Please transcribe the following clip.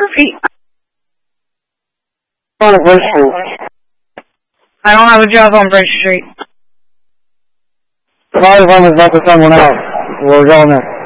repeat. On Bridge Street. I don't have a job on Bridge Street. Probably one was about to someone else. We're going there.